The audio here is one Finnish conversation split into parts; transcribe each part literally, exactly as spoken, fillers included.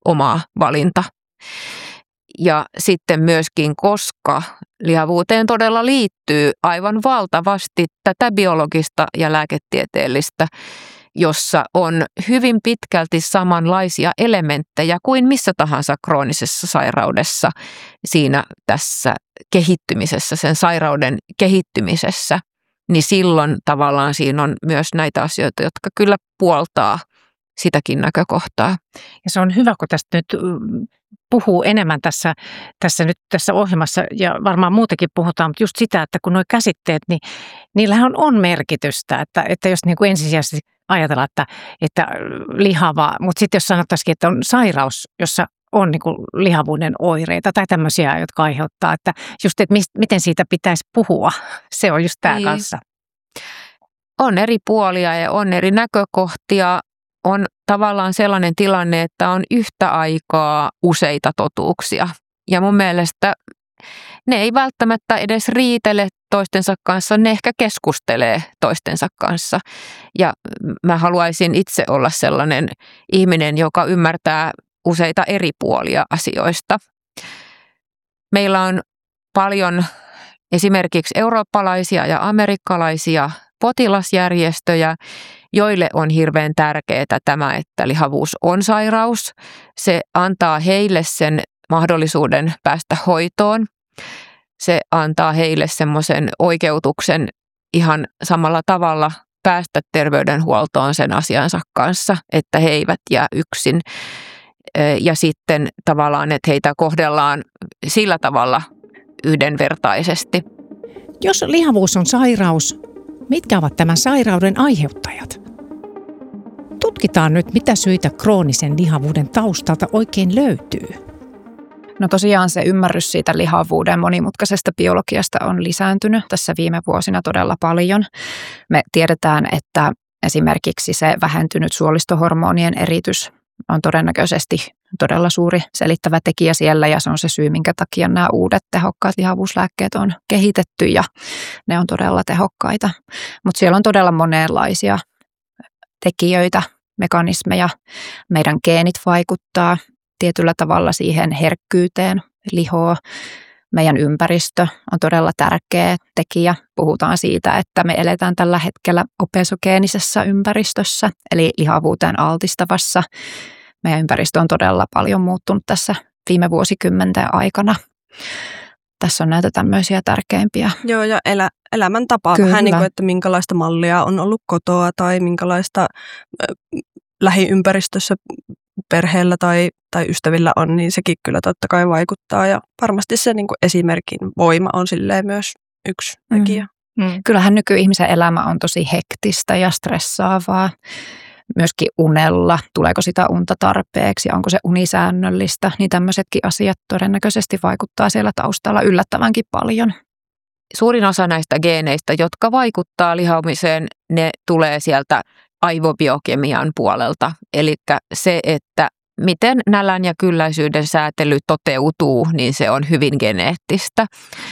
oma valinta. Ja sitten myöskin, koska lihavuuteen todella liittyy aivan valtavasti tätä biologista ja lääketieteellistä, jossa on hyvin pitkälti samanlaisia elementtejä kuin missä tahansa kroonisessa sairaudessa siinä tässä kehittymisessä, sen sairauden kehittymisessä, niin silloin tavallaan siinä on myös näitä asioita, jotka kyllä puoltaa sitäkin näkökohtaa. Ja se on hyvä, kun tästä nyt puhuu enemmän tässä, tässä, nyt, tässä ohjelmassa, ja varmaan muutenkin puhutaan, mutta just sitä, että kun nuo käsitteet, niin niillähän on merkitystä, että, että jos niin kuin ensisijaisesti ajatellaan, että, että lihava, mutta sitten jos sanottaisiin, että on sairaus, jossa on niin kuin lihavuuden oireita tai tämmöisiä, jotka aiheuttaa, että just, että mist, miten siitä pitäisi puhua, se on just tämä niin. kanssa. On eri puolia ja on eri näkökohtia. On tavallaan sellainen tilanne, että on yhtä aikaa useita totuuksia. Ja mun mielestä ne ei välttämättä edes riitele toistensa kanssa, ne ehkä keskustelee toistensa kanssa. Ja mä haluaisin itse olla sellainen ihminen, joka ymmärtää useita eri puolia asioista. Meillä on paljon esimerkiksi eurooppalaisia ja amerikkalaisia potilasjärjestöjä, joille on hirveän tärkeää tämä, että lihavuus on sairaus. Se antaa heille sen mahdollisuuden päästä hoitoon. Se antaa heille semmoisen oikeutuksen ihan samalla tavalla päästä terveydenhuoltoon sen asiansa kanssa, että he eivät jää yksin. Ja sitten tavallaan, että heitä kohdellaan sillä tavalla yhdenvertaisesti. Jos lihavuus on sairaus, mitkä ovat tämän sairauden aiheuttajat? Tutkitaan nyt, mitä syitä kroonisen lihavuuden taustalta oikein löytyy. No tosiaan se ymmärrys siitä lihavuuden monimutkaisesta biologiasta on lisääntynyt tässä viime vuosina todella paljon. Me tiedetään, että esimerkiksi se vähentynyt suolistohormonien eritys on todennäköisesti todella suuri selittävä tekijä siellä, ja se on se syy, minkä takia nämä uudet tehokkaat lihavuuslääkkeet on kehitetty ja ne on todella tehokkaita. Mutta siellä on todella monenlaisia tekijöitä, mekanismeja. Meidän geenit vaikuttaa tietyllä tavalla siihen herkkyyteen, lihoon. Meidän ympäristö on todella tärkeä tekijä. Puhutaan siitä, että me eletään tällä hetkellä obesogeenisessä ympäristössä, eli lihavuuteen altistavassa. Meidän ympäristö on todella paljon muuttunut tässä viime vuosikymmenten aikana. Tässä on näitä tämmöisiä tärkeimpiä. Joo, ja elä, elämäntapa. Kyllä. Vähän niin kuin, että minkälaista mallia on ollut kotoa tai minkälaista äh, lähiympäristössä perheellä tai, tai ystävillä on, niin sekin kyllä totta kai vaikuttaa. Ja varmasti se niin kuin esimerkin voima on silleen myös yksi tekijä. Mm. Mm. Kyllähän nykyihmisen elämä on tosi hektistä ja stressaavaa. Myöskin unella, tuleeko sitä unta tarpeeksi, onko se unisäännöllistä, niin tämmöisetkin asiat todennäköisesti vaikuttaa siellä taustalla yllättävänkin paljon. Suurin osa näistä geeneistä, jotka vaikuttaa lihaumiseen, ne tulee sieltä aivobiokemian puolelta. Eli se, että miten nälän ja kylläisyyden säätely toteutuu, niin se on hyvin geneettistä.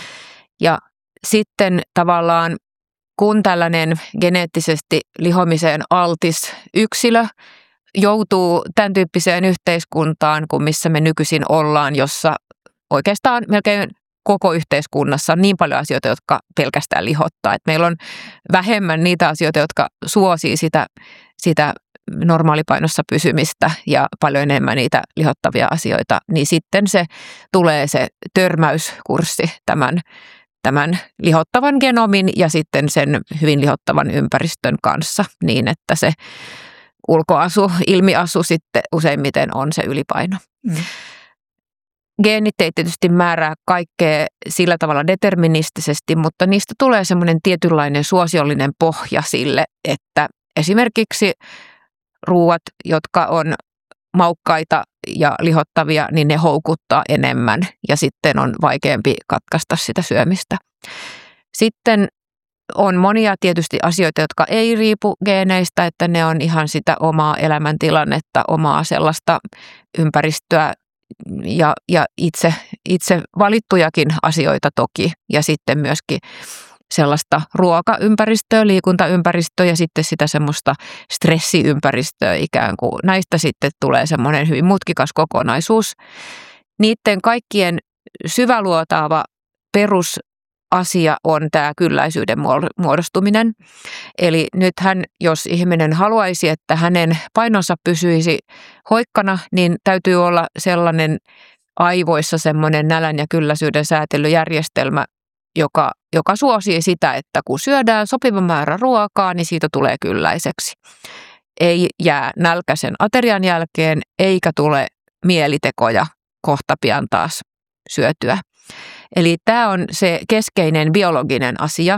Ja sitten tavallaan kun tällainen geneettisesti lihomiseen altis yksilö joutuu tämän tyyppiseen yhteiskuntaan, kuin missä me nykyisin ollaan, jossa oikeastaan melkein koko yhteiskunnassa on niin paljon asioita, jotka pelkästään lihottaa. Että meillä on vähemmän niitä asioita, jotka suosii sitä, sitä normaalipainossa pysymistä ja paljon enemmän niitä lihottavia asioita, niin sitten se tulee se törmäyskurssi tämän tämän lihottavan genomin ja sitten sen hyvin lihottavan ympäristön kanssa niin, että se ulkoasu, ilmiasu sitten useimmiten on se ylipaino. Mm. Geenit ei tietysti määrää kaikkea sillä tavalla deterministisesti, mutta niistä tulee semmoinen tietynlainen suosiollinen pohja sille, että esimerkiksi ruuat, jotka on maukkaita ja lihottavia, niin ne houkuttaa enemmän ja sitten on vaikeampi katkaista sitä syömistä. Sitten on monia tietysti asioita, jotka ei riipu geeneistä, että ne on ihan sitä omaa elämäntilannetta, omaa sellaista ympäristöä ja, ja itse, itse valittujakin asioita toki. Ja sitten myöskin sellaista ruokaympäristöä, liikuntaympäristöä ja sitten sitä semmoista stressiympäristöä ikään kuin. Näistä sitten tulee semmoinen hyvin mutkikas kokonaisuus. Niiden kaikkien syväluotaava perusasia on tämä kylläisyyden muodostuminen. Eli nythän, jos ihminen haluaisi, että hänen painonsa pysyisi hoikkana, niin täytyy olla sellainen aivoissa semmoinen nälän ja kylläisyyden säätelyjärjestelmä, joka, joka suosii sitä, että kun syödään sopiva määrä ruokaa, niin siitä tulee kylläiseksi. Ei jää nälkäisen aterian jälkeen, eikä tule mielitekoja kohta pian taas syötyä. Eli tämä on se keskeinen biologinen asia,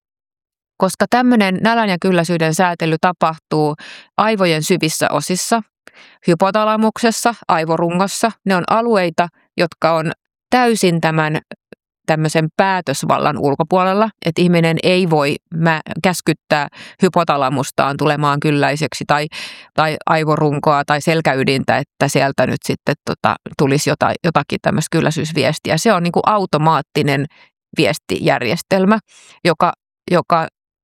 koska tämmöinen nälän ja kylläisyyden säätely tapahtuu aivojen syvissä osissa, hypotalamuksessa, aivorungossa. Ne on alueita, jotka on täysin tämän tämmöisen päätösvallan ulkopuolella, että ihminen ei voi mä käskyttää hypotalamustaan tulemaan kylläiseksi tai, tai aivorunkoa tai selkäydintä, että sieltä nyt sitten tota, tulisi jota, jotakin tämmöistä kylläisyysviestiä. Se on niin kuin automaattinen viestijärjestelmä, joka, joka,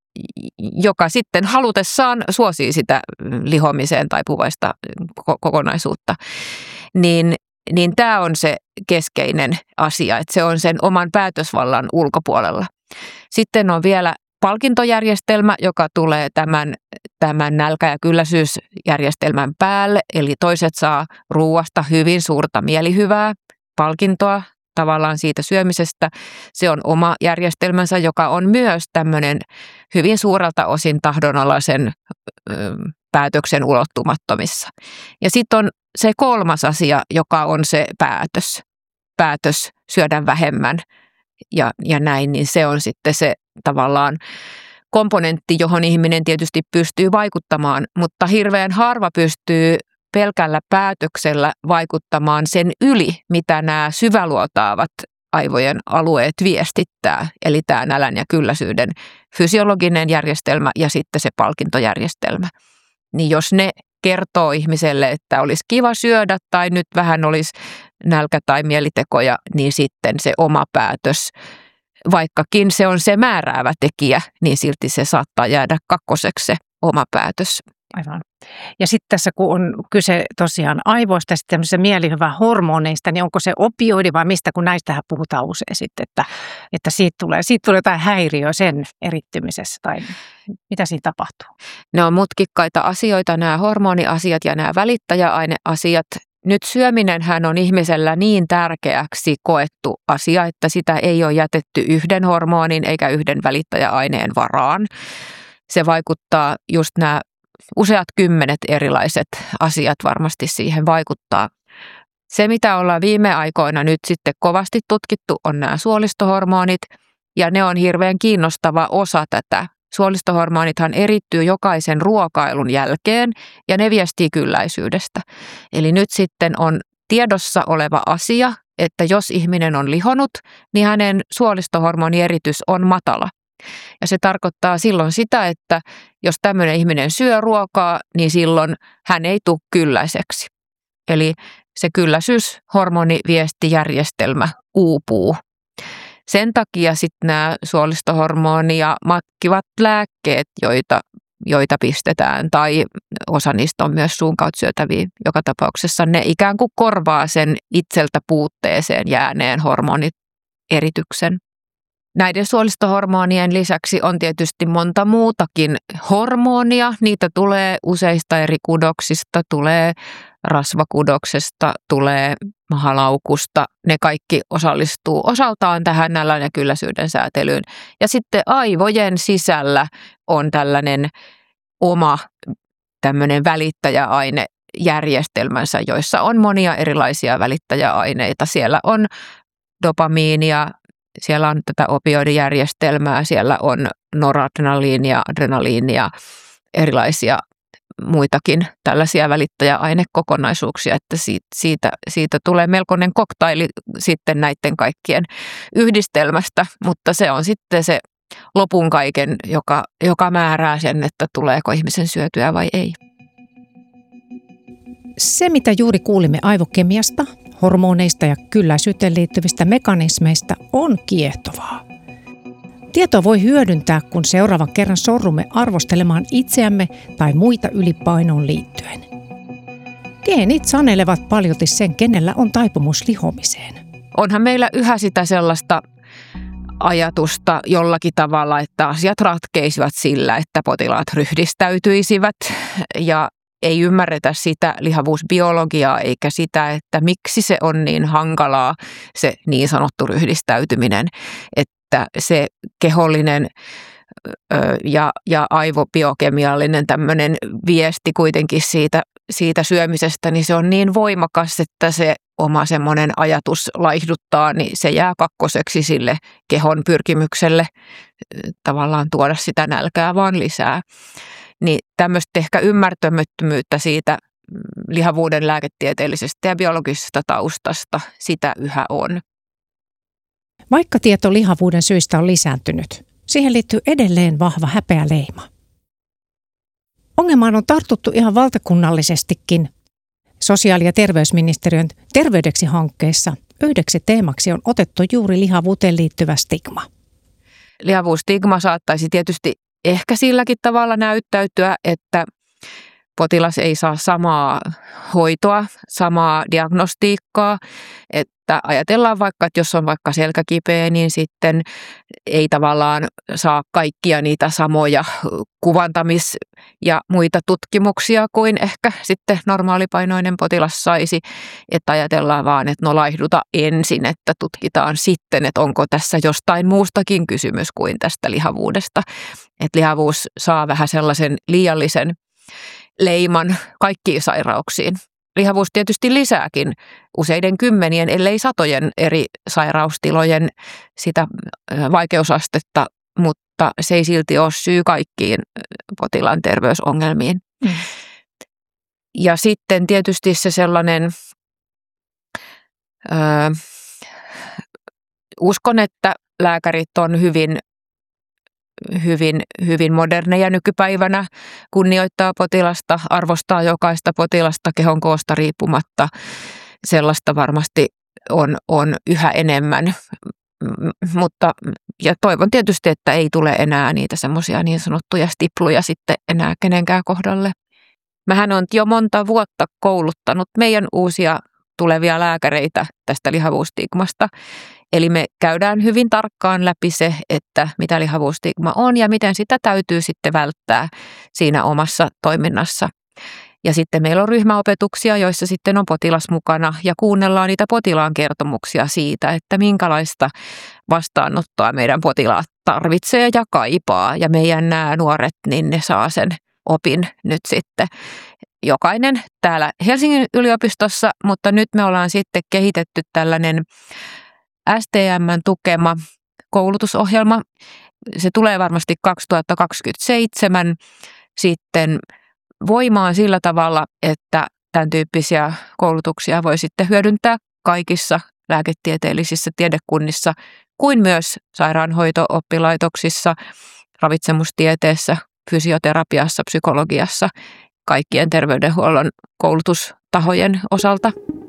joka sitten halutessaan suosii sitä lihomiseen tai puvaista kokonaisuutta. Niin niin tämä on se keskeinen asia, että se on sen oman päätösvallan ulkopuolella. Sitten on vielä palkintojärjestelmä, joka tulee tämän, tämän nälkä- ja kylläisyysjärjestelmän päälle, eli toiset saa ruuasta hyvin suurta mielihyvää, palkintoa tavallaan siitä syömisestä. Se on oma järjestelmänsä, joka on myös tämmöinen hyvin suurelta osin tahdonalaisen ö, päätöksen ulottumattomissa. Ja sitten on se kolmas asia, joka on se päätös, päätös syödä vähemmän ja, ja näin, niin se on sitten se tavallaan komponentti, johon ihminen tietysti pystyy vaikuttamaan, mutta hirveän harva pystyy pelkällä päätöksellä vaikuttamaan sen yli, mitä nämä syväluotaavat aivojen alueet viestittää, eli tämä nälän ja kylläisyyden fysiologinen järjestelmä ja sitten se palkintojärjestelmä. Niin jos ne kertoo ihmiselle, että olisi kiva syödä tai nyt vähän olisi nälkä tai mielitekoja, niin sitten se oma päätös, vaikkakin se on se määräävä tekijä, niin silti se saattaa jäädä kakkoseksi se oma päätös. Aivan. Ja sitten tässä, kun on kyse tosiaan aivoista ja sitten tämmöisistä mielihyvän hormoneista, niin onko se opioidi vai mistä, kun näistähän puhutaan usein sitten, että, että siitä, tulee, siitä tulee jotain häiriöä sen erittymisessä tai mitä siinä tapahtuu? Ne on mutkikkaita asioita, nämä hormoniasiat ja nämä välittäjäaineasiat. Nyt syöminenhän on ihmisellä niin tärkeäksi koettu asia, että sitä ei ole jätetty yhden hormonin eikä yhden välittäjäaineen varaan. Se vaikuttaa just nämä useat kymmenet erilaiset asiat varmasti siihen vaikuttaa. Se, mitä ollaan viime aikoina nyt sitten kovasti tutkittu, on nämä suolistohormonit, ja ne on hirveän kiinnostava osa tätä. Suolistohormonithan erittyy jokaisen ruokailun jälkeen, ja ne viestii kylläisyydestä. Eli nyt sitten on tiedossa oleva asia, että jos ihminen on lihonut, niin hänen suolistohormonieritys on matala. Ja se tarkoittaa silloin sitä, että jos tämmöinen ihminen syö ruokaa, niin silloin hän ei tule kylläiseksi. Eli se kylläisyyshormoniviestijärjestelmä uupuu. Sen takia sitten nämä suolistohormonia matkivat lääkkeet, joita, joita pistetään, tai osa niistä on myös suun kautta syötäviä. Joka tapauksessa ne ikään kuin korvaa sen itseltä puutteeseen jääneen hormonierityksen. Näiden suolistohormonien lisäksi on tietysti monta muutakin hormonia. Niitä tulee useista eri kudoksista, tulee rasvakudoksesta, tulee mahalaukusta. Ne kaikki osallistuu osaltaan tähän nälän ja kylläisyyden säätelyyn. Ja sitten aivojen sisällä on tällainen oma tämmöinen välittäjäainejärjestelmänsä, joissa on monia erilaisia välittäjäaineita. Siellä on dopamiinia. Siellä on tätä opioidijärjestelmää, siellä on noradrenaliinia, adrenaliinia, erilaisia muitakin tällaisia välittäjäainekokonaisuuksia, että siitä, siitä, siitä tulee melkoinen koktaili sitten näiden kaikkien yhdistelmästä, mutta se on sitten se lopun kaiken, joka, joka määrää sen, että tuleeko ihmisen syötyä vai ei. Se, mitä juuri kuulimme aivokemiasta, hormoneista ja kylläisyyteen liittyvistä mekanismeista, on kiehtovaa. Tietoa voi hyödyntää, kun seuraavan kerran sorrumme arvostelemaan itseämme tai muita ylipainoon liittyen. Geenit sanelevat paljolti sen, kenellä on taipumus lihomiseen. Onhan meillä yhä sitä sellaista ajatusta jollakin tavalla, että asiat ratkeisivat sillä, että potilaat ryhdistäytyisivät ja ei ymmärretä sitä lihavuusbiologiaa eikä sitä, että miksi se on niin hankalaa se niin sanottu ryhdistäytyminen, että se kehollinen ja, ja aivobiokemiallinen tämmöinen viesti kuitenkin siitä, siitä syömisestä, niin se on niin voimakas, että se oma semmoinen ajatus laihduttaa, niin se jää kakkoseksi sille kehon pyrkimykselle tavallaan tuoda sitä nälkää vaan lisää. Niin tämmöistä ehkä ymmärtämättömyyttä siitä lihavuuden lääketieteellisestä ja biologisesta taustasta, sitä yhä on. Vaikka tieto lihavuuden syistä on lisääntynyt, siihen liittyy edelleen vahva häpeäleima. Ongelmaan on tartuttu ihan valtakunnallisestikin. Sosiaali- ja terveysministeriön Terveydeksi hankkeessa yhdeksi teemaksi on otettu juuri lihavuuteen liittyvä stigma. Lihavuusstigma saattaisi tietysti ehkä silläkin tavalla näyttäytyä, että potilas ei saa samaa hoitoa, samaa diagnostiikkaa, että ajatellaan vaikka, että jos on vaikka selkäkipeä, niin sitten ei tavallaan saa kaikkia niitä samoja kuvantamis- ja muita tutkimuksia kuin ehkä sitten normaalipainoinen potilas saisi, että ajatellaan vaan, että no laihduta ensin, että tutkitaan sitten, että onko tässä jostain muustakin kysymys kuin tästä lihavuudesta, että lihavuus saa vähän sellaisen liiallisen leiman kaikkiin sairauksiin. Lihavuus tietysti lisääkin useiden kymmenien, ellei satojen eri sairaustilojen sitä vaikeusastetta, mutta se ei silti ole syy kaikkiin potilaan terveysongelmiin. Mm. Ja sitten tietysti se sellainen, ö, uskon, että lääkärit on hyvin Hyvin, hyvin moderneja nykypäivänä, kunnioittaa potilasta, arvostaa jokaista potilasta kehon koosta riippumatta. Sellaista varmasti on, on yhä enemmän, mutta ja toivon tietysti, että ei tule enää niitä semmoisia niin sanottuja stipluja sitten enää kenenkään kohdalle. Mähän on jo monta vuotta kouluttanut meidän uusia tulevia lääkäreitä tästä lihavuusstigmasta. Eli me käydään hyvin tarkkaan läpi se, että mitä lihavuusstigma on ja miten sitä täytyy sitten välttää siinä omassa toiminnassa. Ja sitten meillä on ryhmäopetuksia, joissa sitten on potilas mukana ja kuunnellaan niitä potilaan kertomuksia siitä, että minkälaista vastaanottoa meidän potilaat tarvitsee ja kaipaa. Ja meidän nämä nuoret, niin ne saa sen opin nyt sitten. Jokainen täällä Helsingin yliopistossa, mutta nyt me ollaan sitten kehitetty tällainen S T M:n tukema koulutusohjelma. Se tulee varmasti kaksituhattakaksikymmentäseitsemän sitten voimaan sillä tavalla, että tämän tyyppisiä koulutuksia voi sitten hyödyntää kaikissa lääketieteellisissä tiedekunnissa kuin myös sairaanhoito-oppilaitoksissa, ravitsemustieteessä, fysioterapiassa, psykologiassa, kaikkien terveydenhuollon koulutustahojen osalta.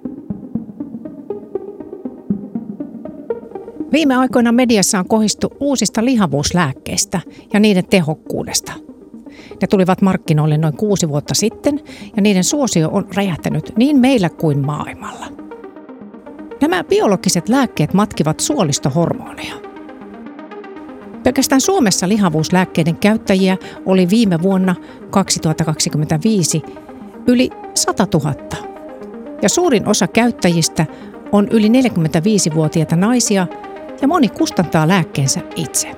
Viime aikoina mediassa on kohistu uusista lihavuuslääkkeistä ja niiden tehokkuudesta. Ne tulivat markkinoille noin kuusi vuotta sitten ja niiden suosio on räjähtänyt niin meillä kuin maailmalla. Nämä biologiset lääkkeet matkivat suolistohormoneja. Pelkästään Suomessa lihavuuslääkkeiden käyttäjiä oli viime vuonna kaksituhattakaksikymmentäviisi yli sata tuhatta. Ja suurin osa käyttäjistä on yli neljäkymmentäviisivuotiaita naisia ja moni kustantaa lääkkeensä itse.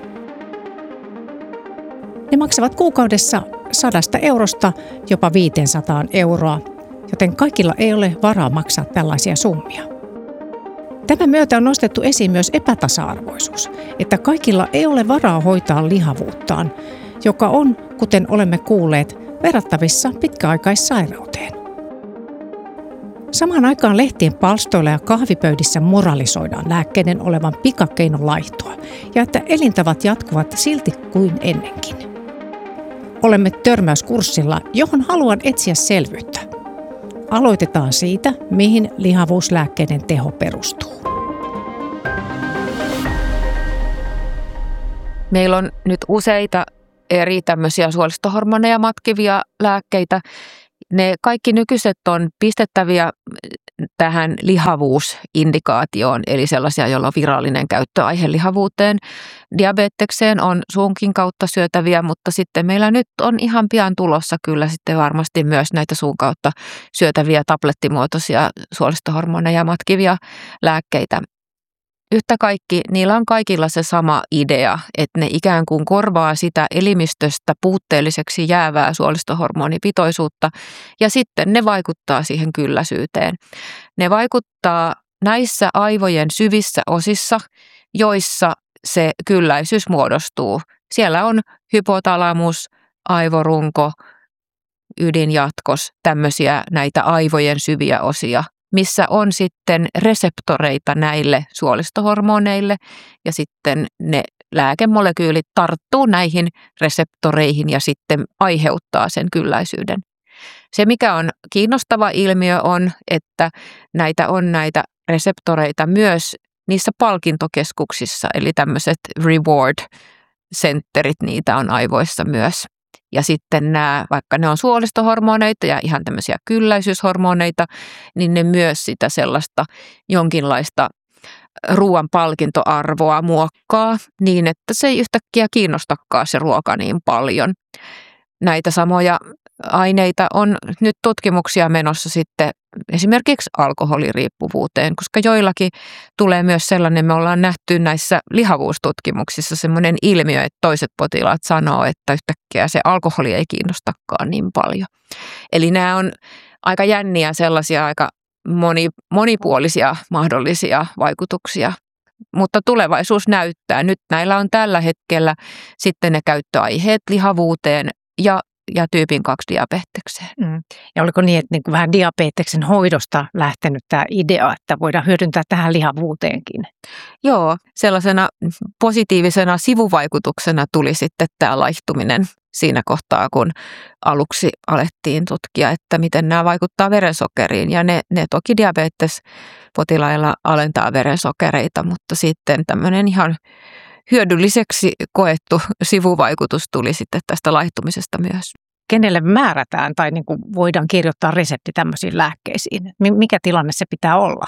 Ne maksavat kuukaudessa sadasta eurosta jopa viisisataa euroa, joten kaikilla ei ole varaa maksaa tällaisia summia. Tämän myötä on nostettu esiin myös epätasa-arvoisuus, että kaikilla ei ole varaa hoitaa lihavuuttaan, joka on, kuten olemme kuulleet, verrattavissa pitkäaikaissairauteen. Samaan aikaan lehtien palstoilla ja kahvipöydissä moralisoidaan lääkkeiden olevan pikakeinon laihtua ja että elintavat jatkuvat silti kuin ennenkin. Olemme törmäyskurssilla, johon haluan etsiä selvyyttä. Aloitetaan siitä, mihin lihavuuslääkkeiden teho perustuu. Meillä on nyt useita eri tämmöisiä suolistohormoneja matkivia lääkkeitä. Ne kaikki nykyiset on pistettäviä tähän lihavuusindikaatioon, eli sellaisia, joilla on virallinen käyttöaihe lihavuuteen. Diabetekseen on suunkin kautta syötäviä, mutta sitten meillä nyt on ihan pian tulossa kyllä sitten varmasti myös näitä suun kautta syötäviä tablettimuotoisia suolistohormoneja matkivia lääkkeitä. Yhtä kaikki, niillä on kaikilla se sama idea, että ne ikään kuin korvaa sitä elimistöstä puutteelliseksi jäävää suolistohormonipitoisuutta ja sitten ne vaikuttaa siihen kylläisyyteen. Ne vaikuttaa näissä aivojen syvissä osissa, joissa se kylläisyys muodostuu. Siellä on hypotalamus, aivorunko, ydinjatkos, tämmöisiä näitä aivojen syviä osia, missä on sitten reseptoreita näille suolistohormoneille ja sitten ne lääkemolekyylit tarttuu näihin reseptoreihin ja sitten aiheuttaa sen kylläisyyden. Se, mikä on kiinnostava ilmiö, on, että näitä on näitä reseptoreita myös niissä palkintokeskuksissa, eli tämmöiset reward-sentterit, niitä on aivoissa myös. Ja sitten nämä, vaikka ne on suolistohormoneita ja ihan tämmöisiä kylläisyyshormoneita, niin ne myös sitä sellaista jonkinlaista ruoan palkintoarvoa muokkaa niin, että se ei yhtäkkiä kiinnostakaan se ruoka niin paljon. Näitä samoja aineita on nyt tutkimuksia menossa sitten esimerkiksi alkoholiriippuvuuteen, koska joillakin tulee myös sellainen, me ollaan nähty näissä lihavuustutkimuksissa semmoinen ilmiö, että toiset potilaat sanoo, että yhtäkkiä se alkoholi ei kiinnostakaan niin paljon. Eli nämä on aika jänniä sellaisia aika moni, monipuolisia mahdollisia vaikutuksia. Mutta tulevaisuus näyttää. Nyt näillä on tällä hetkellä sitten ne käyttöaiheet lihavuuteen ja ja tyypin kaksi diabetekseen. Mm. Ja oliko niin, että niin kuin vähän diabeteksen hoidosta lähtenyt tämä idea, että voidaan hyödyntää tähän lihavuuteenkin? Joo, sellaisena positiivisena sivuvaikutuksena tuli sitten tämä laihtuminen siinä kohtaa, kun aluksi alettiin tutkia, että miten nämä vaikuttaa verensokeriin. Ja ne, ne toki diabetespotilailla alentaa verensokereita, mutta sitten tämmöinen ihan hyödylliseksi koettu sivuvaikutus tuli sitten tästä laihtumisesta myös. Kenelle määrätään tai niin kuin voidaan kirjoittaa resepti tämmöisiin lääkkeisiin? Mikä tilanne se pitää olla?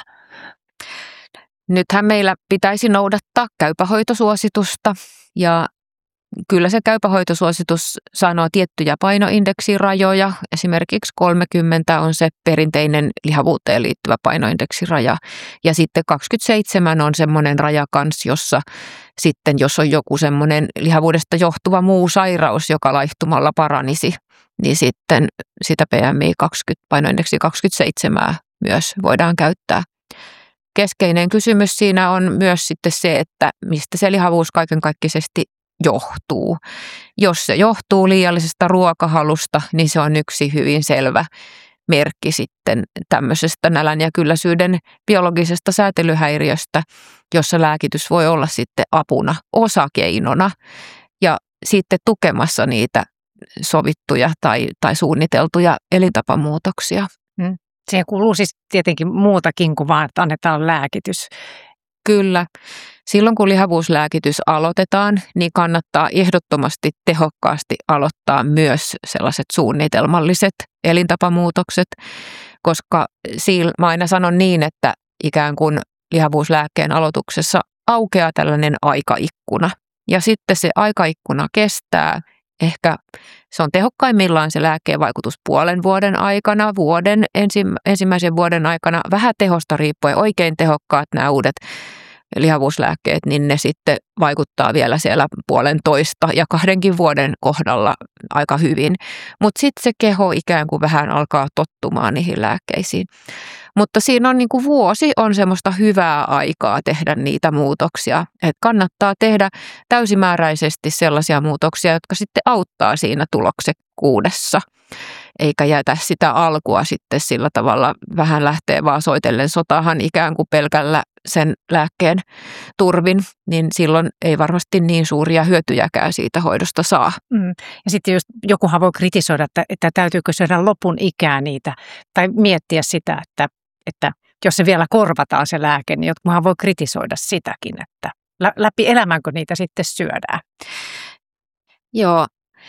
Nythän meillä pitäisi noudattaa käypähoitosuositusta ja kyllä se käypähoitosuositus sanoo tiettyjä painoindeksirajoja. Esimerkiksi kolmekymmentä on se perinteinen lihavuuteen liittyvä painoindeksiraja. Ja sitten kaksikymmentäseitsemän on semmoinen raja kans, jossa sitten jos on joku semmoinen lihavuudesta johtuva muu sairaus, joka laihtumalla paranisi, niin sitten sitä P M I kaksikymmentä, painoindeksi kaksikymmentäseitsemän myös voidaan käyttää. Keskeinen kysymys siinä on myös sitten se, että mistä se lihavuus kaikenkaikkisesti johtuu. Jos se johtuu liiallisesta ruokahalusta, niin se on yksi hyvin selvä merkki sitten tämmöisestä nälän ja kylläisyyden biologisesta säätelyhäiriöstä, jossa lääkitys voi olla sitten apuna, osakeinona ja sitten tukemassa niitä sovittuja tai, tai suunniteltuja elintapamuutoksia. Hmm. Siihen kuuluu siis tietenkin muutakin kuin vaan, että annetaan lääkitys. Kyllä. Silloin kun lihavuuslääkitys aloitetaan, niin kannattaa ehdottomasti tehokkaasti aloittaa myös sellaiset suunnitelmalliset elintapamuutokset, koska mä aina sanon niin, että ikään kuin lihavuuslääkkeen aloituksessa aukeaa tällainen aikaikkuna. Ja sitten se aikaikkuna kestää ehkä, se on tehokkaimmillaan se lääkkeen vaikutus puolen vuoden aikana, vuoden ensimmäisen vuoden aikana, vähän tehosta riippuen, oikein tehokkaat nämä uudet lihavuuslääkkeet, niin ne sitten vaikuttaa vielä siellä puolentoista ja kahdenkin vuoden kohdalla aika hyvin. Mutta sitten se keho ikään kuin vähän alkaa tottumaan niihin lääkkeisiin. Mutta siinä on niin kuin vuosi on semmoista hyvää aikaa tehdä niitä muutoksia. Et kannattaa tehdä täysimääräisesti sellaisia muutoksia, jotka sitten auttaa siinä tuloksekkuudessa. Eikä jätä sitä alkua sitten sillä tavalla vähän lähtee vaan soitellen sotahan ikään kuin pelkällä sen lääkkeen turvin, niin silloin ei varmasti niin suuria hyötyjäkään siitä hoidosta saa. Mm. Ja sitten just jokuhan voi kritisoida, että, että täytyykö syödä lopun ikää niitä, tai miettiä sitä, että, että jos se vielä korvataan se lääke, niin jokuhan voi kritisoida sitäkin, että läpi elämän, kun niitä sitten syödään. Joo.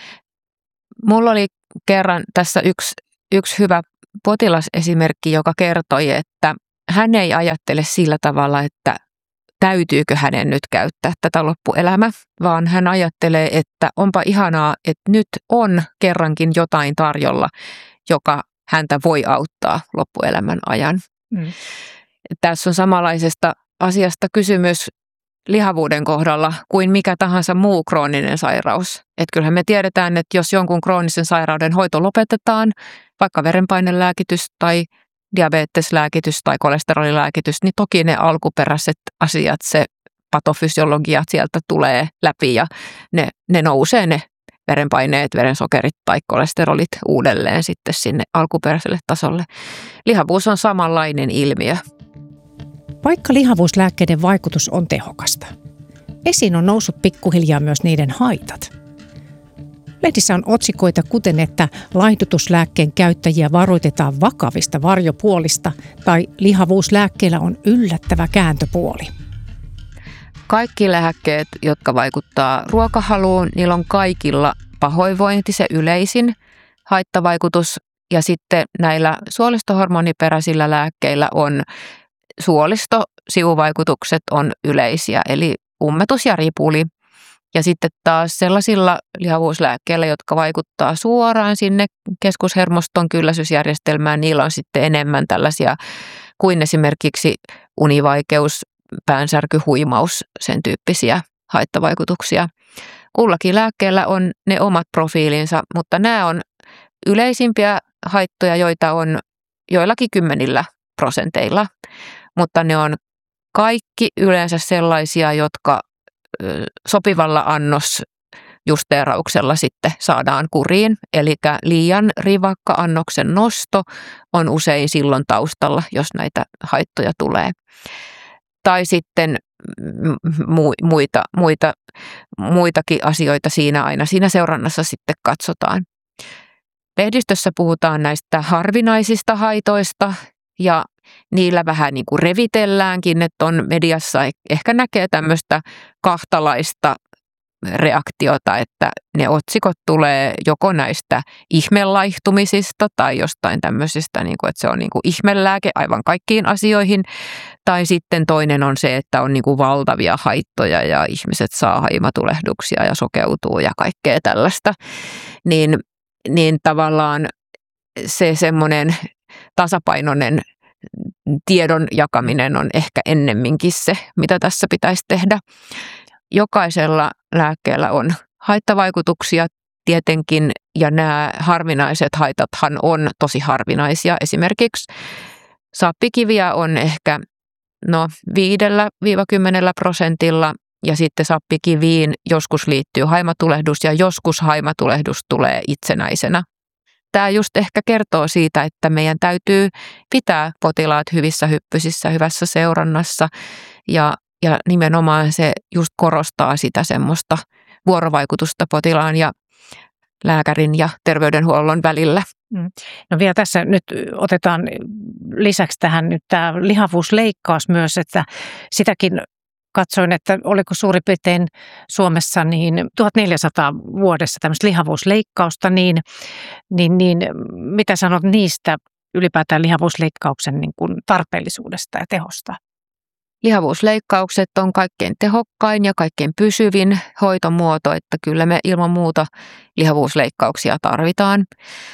Mulla oli kerran tässä yksi, yksi hyvä potilasesimerkki, joka kertoi, että hän ei ajattele sillä tavalla, että täytyykö hänen nyt käyttää tätä loppuelämä, vaan hän ajattelee, että onpa ihanaa, että nyt on kerrankin jotain tarjolla, joka häntä voi auttaa loppuelämän ajan. Mm. Tässä on samanlaisesta asiasta kysymys lihavuuden kohdalla kuin mikä tahansa muu krooninen sairaus. Että kyllähän me tiedetään, että jos jonkun kroonisen sairauden hoito lopetetaan, vaikka verenpainelääkitys tai diabeteslääkitys tai kolesterolilääkitys, niin toki ne alkuperäiset asiat, se patofysiologia sieltä tulee läpi ja ne, ne nousee ne verenpaineet, verensokerit tai kolesterolit uudelleen sitten sinne alkuperäiselle tasolle. Lihavuus on samanlainen ilmiö. Vaikka lihavuuslääkkeiden vaikutus on tehokasta, esiin on noussut pikkuhiljaa myös niiden haitat. Lehdissä on otsikoita kuten, että laihdutuslääkkeen käyttäjiä varoitetaan vakavista varjopuolista tai lihavuuslääkkeillä on yllättävä kääntöpuoli. Kaikki lääkkeet, jotka vaikuttaa ruokahaluun, niillä on kaikilla pahoinvointi se yleisin haittavaikutus. Ja sitten näillä suolistohormoniperäisillä lääkkeillä on suolisto-sivuvaikutukset on yleisiä, eli ummetus ja ripuli. Ja sitten taas sellaisilla lihavuuslääkkeillä, jotka vaikuttaa suoraan sinne keskushermoston kylläisyysjärjestelmään, niillä on sitten enemmän tällaisia kuin esimerkiksi univaikeus, päänsärky, huimaus, sen tyyppisiä haittavaikutuksia. Kullakin lääkkeellä on ne omat profiilinsa, mutta nämä on yleisimpiä haittoja, joita on joillakin kymmenillä prosenteilla, mutta ne on kaikki yleensä sellaisia, jotka sopivalla annosjusteerauksella sitten saadaan kuriin. Eli liian rivakka annoksen nosto on usein silloin taustalla, jos näitä haittoja tulee. Tai sitten muita, muita, muitakin asioita siinä aina siinä seurannassa sitten katsotaan. Lehdistössä puhutaan näistä harvinaisista haitoista ja niillä vähän niin kuin revitelläänkin, että on mediassa ehkä näkee tämmöistä kahtalaista reaktiota, että ne otsikot tulee joko näistä ihmelaihtumisista tai jostain tämmöisistä, niin kuin, että se on niin kuin ihmelääke aivan kaikkiin asioihin. Tai sitten toinen on se, että on niin kuin valtavia haittoja ja ihmiset saa haimatulehduksia ja sokeutuu ja kaikkea tällaista. Niin, niin tavallaan se semmoinen tasapainoinen tiedon jakaminen on ehkä ennemminkin se, mitä tässä pitäisi tehdä. Jokaisella lääkkeellä on haittavaikutuksia tietenkin, ja nämä harvinaiset haitathan on tosi harvinaisia. Esimerkiksi sappikiviä on ehkä no viidellä kymmenellä prosentilla, ja sitten sappikiviin joskus liittyy haimatulehdus, ja joskus haimatulehdus tulee itsenäisenä. Tämä just ehkä kertoo siitä, että meidän täytyy pitää potilaat hyvissä hyppysissä, hyvässä seurannassa, ja Ja nimenomaan se just korostaa sitä semmoista vuorovaikutusta potilaan ja lääkärin ja terveydenhuollon välillä. No vielä tässä nyt otetaan lisäksi tähän nyt tämä lihavuusleikkaus myös, että sitäkin katsoin, että oliko suurin piirtein Suomessa niin tuhatneljäsataa vuodessa tämmöistä lihavuusleikkausta, niin, niin, niin mitä sanot niistä ylipäätään lihavuusleikkauksen niin kuin tarpeellisuudesta ja tehosta? Lihavuusleikkaukset on kaikkein tehokkain ja kaikkein pysyvin hoitomuoto, että kyllä me ilman muuta lihavuusleikkauksia tarvitaan.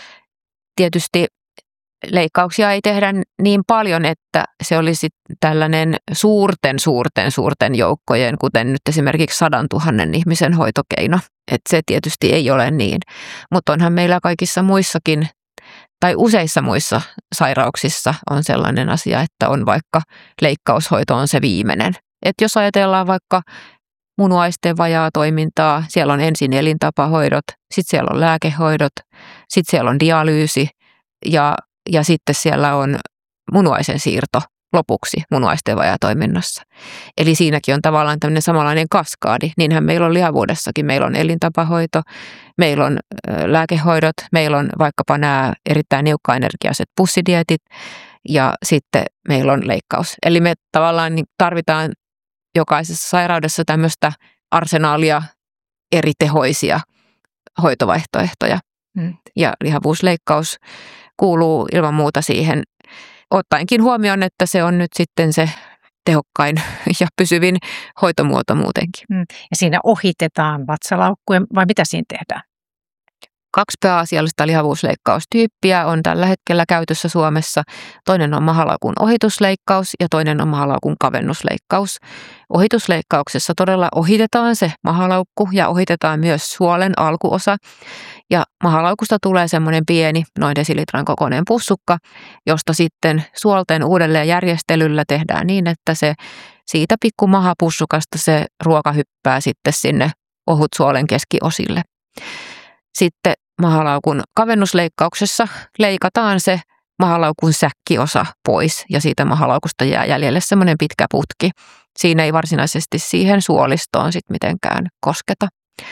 Tietysti leikkauksia ei tehdä niin paljon, että se olisi tällainen suurten, suurten, suurten joukkojen, kuten nyt esimerkiksi sadan tuhannen ihmisen hoitokeino. Että se tietysti ei ole niin, mutta onhan meillä kaikissa muissakin tai useissa muissa sairauksissa on sellainen asia, että on vaikka leikkaushoito on se viimeinen. Että jos ajatellaan vaikka munuaisten vajaa toimintaa, siellä on ensin elintapahoidot, sitten siellä on lääkehoidot, sitten siellä on dialyysi ja, ja sitten siellä on munuaisen siirto lopuksi munuaisten vajaa toiminnassa. Eli siinäkin on tavallaan tämmöinen samanlainen kaskaadi. Niinhän meillä on lihavuudessakin. Meillä on elintapahoito, meillä on lääkehoidot, meillä on vaikkapa nämä erittäin niukkaenergiaiset pussidietit ja sitten meillä on leikkaus. Eli me tavallaan tarvitaan jokaisessa sairaudessa tämmöistä arsenaalia eri tehoisia hoitovaihtoehtoja. Mm. Ja lihavuusleikkaus kuuluu ilman muuta siihen, ottaenkin huomioon, että se on nyt sitten se tehokkain ja pysyvin hoitomuoto muutenkin. Mm. Ja siinä ohitetaan vatsalaukkuja, vai mitä siinä tehdään? Kaksi pääasiallista lihavuusleikkaustyyppiä on tällä hetkellä käytössä Suomessa. Toinen on mahalaukun ohitusleikkaus ja toinen on mahalaukun kavennusleikkaus. Ohitusleikkauksessa todella ohitetaan se mahalaukku ja ohitetaan myös suolen alkuosa. Ja mahalaukusta tulee semmoinen pieni, noin desilitran kokoinen pussukka, josta sitten suolten uudelleen järjestelyllä tehdään niin, että se siitä pikku mahapussukasta se ruoka hyppää sitten sinne ohutsuolen keskiosille. Sitten mahalaukun kavennusleikkauksessa leikataan se mahalaukun säkkiosa pois ja siitä mahalaukusta jää jäljelle semmoinen pitkä putki. Siinä ei varsinaisesti siihen suolistoon sit mitenkään kosketa.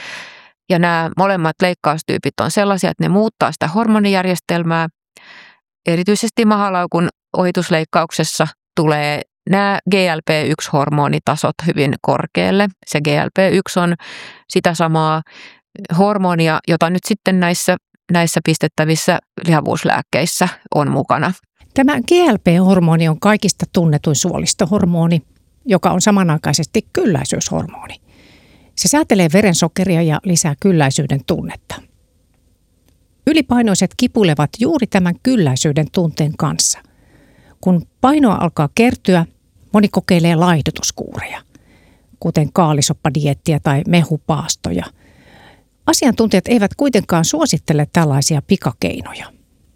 Ja nämä molemmat leikkaustyypit on sellaisia, että ne muuttaa sitä hormonijärjestelmää. Erityisesti mahalaukun ohitusleikkauksessa tulee nämä G L P yksi -hormonitasot hyvin korkealle. Se G L P yksi on sitä samaa hormonia, jota nyt sitten näissä, näissä pistettävissä lihavuuslääkkeissä on mukana. Tämä G L P-hormoni on kaikista tunnetuin suolistohormoni, joka on samanaikaisesti kylläisyyshormoni. Se säätelee verensokeria ja lisää kylläisyyden tunnetta. Ylipainoiset kipuilevat juuri tämän kylläisyyden tunteen kanssa. Kun painoa alkaa kertyä, moni kokeilee laihdutuskuureja, kuten kaalisoppadiettiä tai mehupaastoja. Asiantuntijat eivät kuitenkaan suosittele tällaisia pikakeinoja.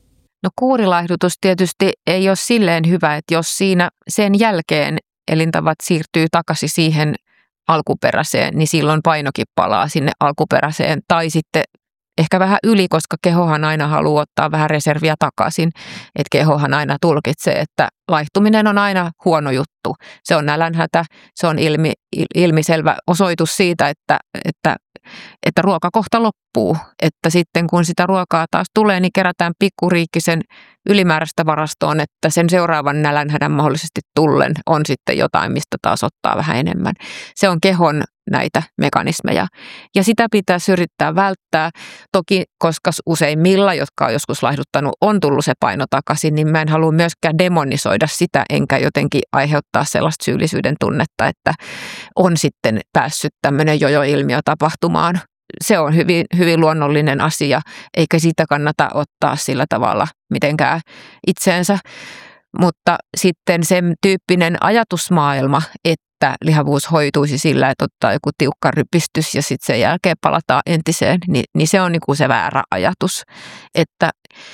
No kuurilaihdutus tietysti ei ole silleen hyvä, että jos siinä sen jälkeen elintavat siirtyy takaisin siihen alkuperäiseen, niin silloin painokin palaa sinne alkuperäiseen tai sitten ehkä vähän yli, koska kehohan aina haluaa ottaa vähän reserviä takaisin. Että kehohan aina tulkitsee, että laihtuminen on aina huono juttu. Se on nälänhätä, se on ilmi, ilmiselvä osoitus siitä, että, että, että ruoka kohta loppuu. Että sitten kun sitä ruokaa taas tulee, niin kerätään pikkuriikkisen ylimääräistä varastoon, että sen seuraavan nälänhädän mahdollisesti tullen on sitten jotain, mistä taas ottaa vähän enemmän. Se on kehon näitä mekanismeja. Ja sitä pitäisi yrittää välttää. Toki, koska useimmilla, jotka on joskus laihduttanut, on tullut se paino takaisin, niin mä en halua myöskään demonisoida sitä, enkä jotenkin aiheuttaa sellaista syyllisyyden tunnetta, että on sitten päässyt tämmöinen jojo-ilmiö tapahtumaan. Se on hyvin, hyvin luonnollinen asia, eikä siitä kannata ottaa sillä tavalla mitenkään itseensä. Mutta sitten sen tyyppinen ajatusmaailma, että lihavuus hoituisi sillä, että ottaa joku tiukka rypistys ja sitten sen jälkeen palataan entiseen, niin, niin se on niin kuin se väärä ajatus. Että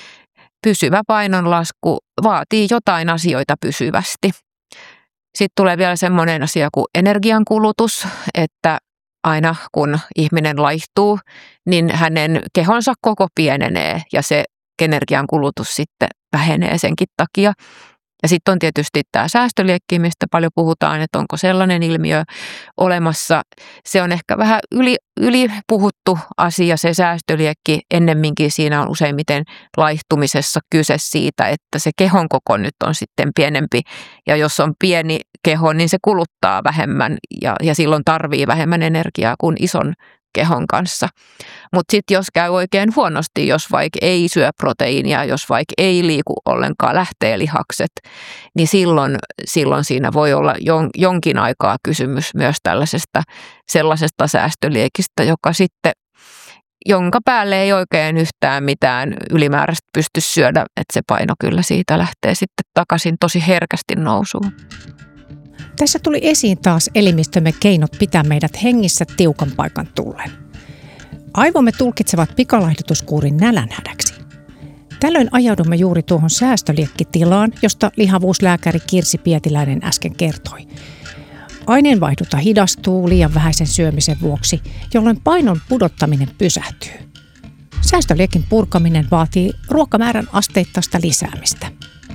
pysyvä painonlasku vaatii jotain asioita pysyvästi. Sitten tulee vielä semmoinen asia kuin energiankulutus, että aina kun ihminen laihtuu, niin hänen kehonsa koko pienenee ja se energiankulutus sitten vähenee senkin takia. Ja sitten on tietysti tämä säästöliekki, mistä paljon puhutaan, että onko sellainen ilmiö olemassa. Se on ehkä vähän yli, yli puhuttu asia, se säästöliekki. Ennemminkin siinä on useimmiten laihtumisessa kyse siitä, että se kehon koko nyt on sitten pienempi. Ja jos on pieni keho, niin se kuluttaa vähemmän ja, ja silloin tarvii vähemmän energiaa kuin ison kehon kanssa. Mutta sitten jos käy oikein huonosti, jos vaikka ei syö proteiinia, jos vaikka ei liiku ollenkaan, lähtee lihakset, niin silloin, silloin siinä voi olla jon, jonkin aikaa kysymys myös tällaisesta sellaisesta säästöliekistä, joka sitten, jonka päälle ei oikein yhtään mitään ylimääräistä pysty syödä, että se paino kyllä siitä lähtee sitten takaisin tosi herkästi nousuun. Tässä tuli esiin taas elimistömme keinot pitää meidät hengissä tiukan paikan tullen. Aivomme tulkitsevat pikalaihdutuskuurin nälänhädäksi. Tällöin ajaudumme juuri tuohon säästöliekkitilaan, josta lihavuuslääkäri Kirsi Pietiläinen äsken kertoi. Aineenvaihdunta hidastuu liian vähäisen syömisen vuoksi, jolloin painon pudottaminen pysähtyy. Säästöliekin purkaminen vaatii ruokamäärän asteittaista lisäämistä.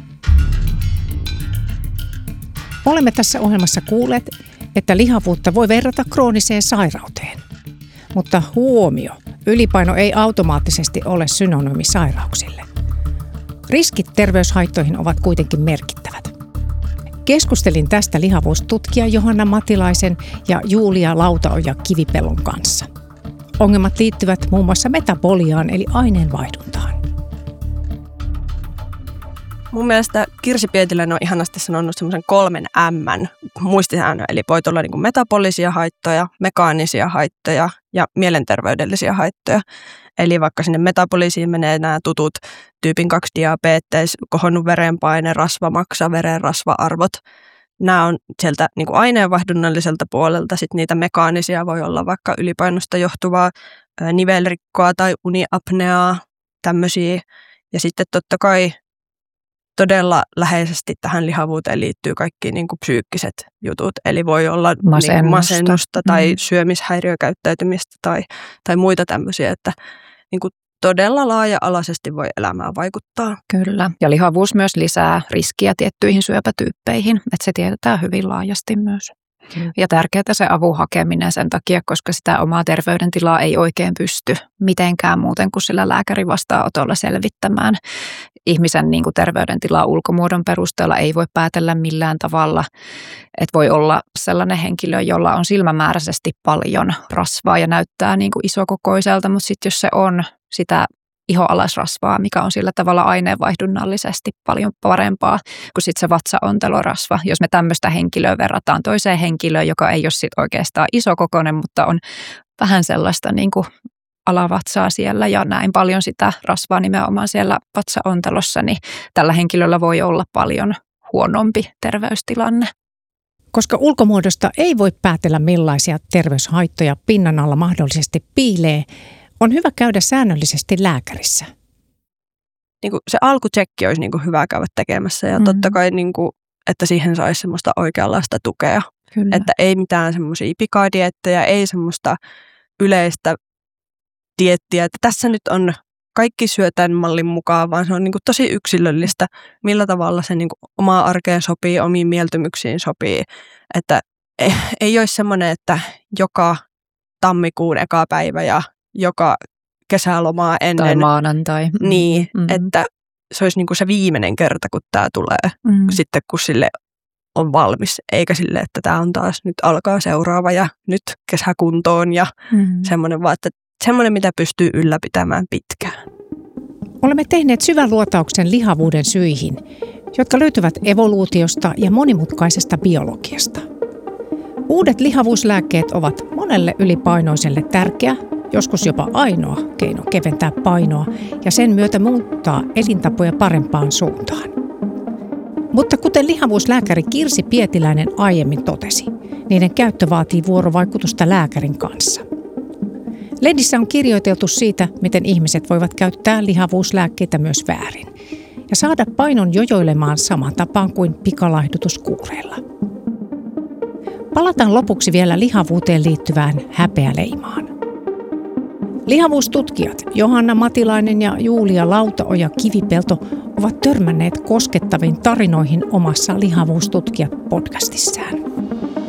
Olemme tässä ohjelmassa kuulleet, että lihavuutta voi verrata krooniseen sairauteen. Mutta huomio, ylipaino ei automaattisesti ole synonyymi sairauksille. Riskit terveyshaittoihin ovat kuitenkin merkittävät. G Keskustelin tästä lihavuustutkija Johanna Matilaisen ja Julia Lautaoja-Kivipellon kanssa. Ongelmat liittyvät muun muassa metaboliaan eli aineenvaihduntaan. Mun mielestä Kirsi Pietiläinen on ihanasti sanonut semmoisen kolmen M:n muistisäännön, eli voi tulla niin kuin metabolisia haittoja, mekaanisia haittoja ja mielenterveydellisiä haittoja. Eli vaikka sinne metabolisiin menee nämä tutut tyypin kaksi diabetes, kohonnut verenpaine, rasvamaksa, verenrasva-arvot. Nämä on sieltä niin kuin aineenvaihdunnalliselta puolelta. Sitten niitä mekaanisia voi olla vaikka ylipainosta johtuvaa nivelrikkoa tai uniapneaa, tämmöisiä. Ja sitten totta kai todella läheisesti tähän lihavuuteen liittyy kaikki niin kuin psyykkiset jutut. Eli voi olla masennusta, niin kuin masennusta tai mm. syömishäiriökäyttäytymistä tai, tai muita tämmöisiä, että niin kuin todella laaja-alaisesti voi elämään vaikuttaa. Kyllä. Ja lihavuus myös lisää riskiä tiettyihin syöpätyyppeihin, että se tiedetään hyvin laajasti myös. Mm. Ja tärkeää se avun hakeminen sen takia, koska sitä omaa terveydentilaa ei oikein pysty mitenkään muuten kuin sillä lääkärin vastaanotolla selvittämään. Ihmisen niin kuin terveydentilaa ulkomuodon perusteella ei voi päätellä millään tavalla. Että voi olla sellainen henkilö, jolla on silmämääräisesti paljon rasvaa ja näyttää niin kuin isokokoiselta, mutta sitten jos se on sitä ihoalasrasvaa, mikä on sillä tavalla aineenvaihdunnallisesti paljon parempaa kuin sitten se vatsaontelorasva. Jos me tämmöistä henkilöä verrataan toiseen henkilöön, joka ei ole sitten oikeastaan isokokoinen, mutta on vähän sellaista niin kuin alavatsaa siellä ja näin paljon sitä rasvaa nimenomaan siellä vatsaontelossa, niin tällä henkilöllä voi olla paljon huonompi terveystilanne. Koska ulkomuodosta ei voi päätellä millaisia terveyshaittoja pinnan alla mahdollisesti piilee, on hyvä käydä säännöllisesti lääkärissä. Niin kuin se alkutsekki olisi niin kuin hyvä käydä tekemässä ja mm-hmm. totta kai, niin kuin, että siihen saisi semmoista oikeanlaista tukea. Kyllä. Että ei mitään semmoisia pikadiettejä, ei semmoista yleistä diettiä, että tässä nyt on kaikki syö tämän mallin mukaan, vaan se on niin kuin tosi yksilöllistä, millä tavalla se niin kuin omaan arkeen sopii, omiin mieltymyksiin sopii. Että ei, ei olisi semmoinen, että joka tammikuun eka päivä ja joka kesälomaa ennen. Tai maanantai. Niin, mm-hmm. että se olisi niin kuin se viimeinen kerta, kun tämä tulee, mm-hmm. sitten kun sille on valmis, eikä sille, että tämä on taas nyt alkaa seuraava ja nyt kesäkuntoon ja mm-hmm. semmoinen vaan, että semmoinen, mitä pystyy ylläpitämään pitkään. Olemme tehneet syvän luotauksen lihavuuden syihin, jotka löytyvät evoluutiosta ja monimutkaisesta biologiasta. Uudet lihavuuslääkkeet ovat monelle ylipainoiselle tärkeä, joskus jopa ainoa keino keventää painoa ja sen myötä muuttaa elintapoja parempaan suuntaan. Mutta kuten lihavuuslääkäri Kirsi Pietiläinen aiemmin totesi, niiden käyttö vaatii vuorovaikutusta lääkärin kanssa. Lehdissä on kirjoiteltu siitä, miten ihmiset voivat käyttää lihavuuslääkkeitä myös väärin ja saada painon jojoilemaan samaan tapaan kuin pikalaihdutuskuureilla. Palataan lopuksi vielä lihavuuteen liittyvään häpeäleimaan. Lihavuustutkijat Johanna Matilainen ja Julia Lautaoja-Kivipelto ovat törmänneet koskettaviin tarinoihin omassa Lihavuustutkijat-podcastissaan.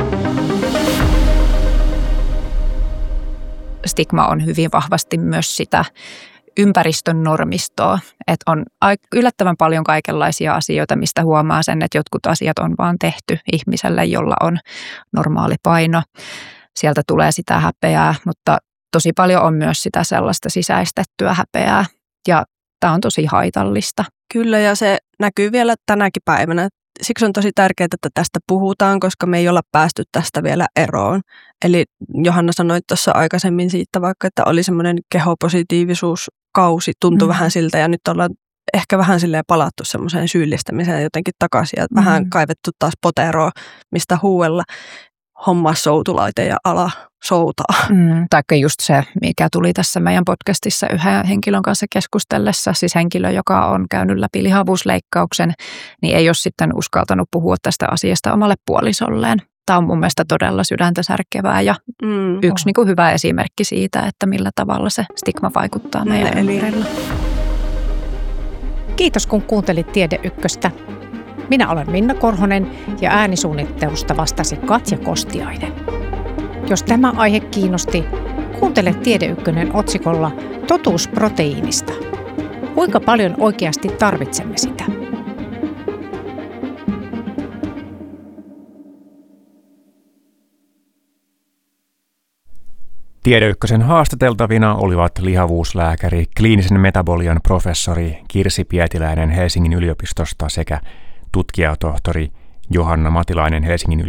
Stigma on hyvin vahvasti myös sitä ympäristön normistoa, että on yllättävän paljon kaikenlaisia asioita, mistä huomaa sen, että jotkut asiat on vaan tehty ihmiselle, jolla on normaali paino. Sieltä tulee sitä häpeää, mutta tosi paljon on myös sitä sellaista sisäistettyä häpeää ja tämä on tosi haitallista. Kyllä ja se näkyy vielä tänäkin päivänä. Siksi on tosi tärkeää, että tästä puhutaan, koska me ei olla päästy tästä vielä eroon. Eli Johanna sanoi tuossa aikaisemmin siitä vaikka, että oli semmoinen kehopositiivisuuskausi, tuntui mm. vähän siltä ja nyt ollaan ehkä vähän silleen palattu semmoiseen syyllistämiseen jotenkin takaisin ja mm. vähän kaivettu taas poteroa, mistä huuella homma soutulaite ja ala soutaa. Mm, taikka just se, mikä tuli tässä meidän podcastissa yhden henkilön kanssa keskustellessa, siis henkilö, joka on käynyt läpi lihavuusleikkauksen, niin ei ole sitten uskaltanut puhua tästä asiasta omalle puolisolleen. Tämä on mun mielestä todella sydäntä särkevää ja mm, yksi niin kuin hyvä esimerkki siitä, että millä tavalla se stigma vaikuttaa meidän ympärillä. Kiitos kun kuuntelit Tiede Ykköstä. Minä olen Minna Korhonen ja äänisuunnittelusta vastasi Katja Kostiainen. Jos tämä aihe kiinnosti, kuuntele Tiede Ykkönen otsikolla Totuus proteiinista. Kuinka paljon oikeasti tarvitsemme sitä? Tiedeykkösen haastateltavina olivat lihavuuslääkäri, kliinisen metabolian professori Kirsi Pietiläinen Helsingin yliopistosta sekä tutkijatohtori Johanna Matilainen Helsingin